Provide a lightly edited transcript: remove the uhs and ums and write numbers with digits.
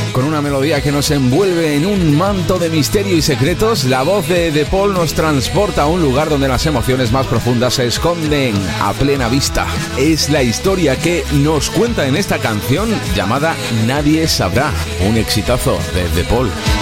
Con una melodía que nos envuelve en un manto de misterio y secretos, la voz de De Paul nos transporta a un lugar donde las emociones más profundas se esconden a plena vista. Es la historia que nos cuenta en esta canción llamada Nadie Sabrá, un exitazo de De Paul.